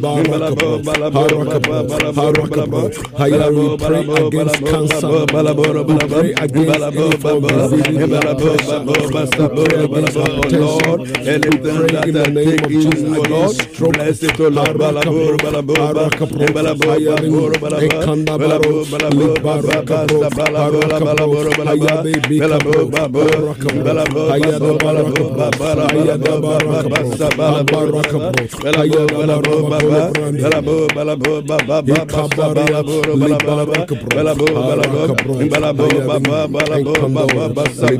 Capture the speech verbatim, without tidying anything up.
Barakabro, Harakabro, Harakabro. Haya, we pray against cancer. We pray against any form of disease. We pray against hypertension. We pray in the name of Jesus against stroke. Harakabro, Harakabro, Haya, Ekandabaro, Libarakabro, Harakabro, Haya, Bikabro, Harakabro, Haya, Barakabro, Haya, Barakabro, Haya, Barakabro. Balabo, balabo, baba, baba, balabo, balabo, balabo, balabo, balabo, baba, balabo, baba,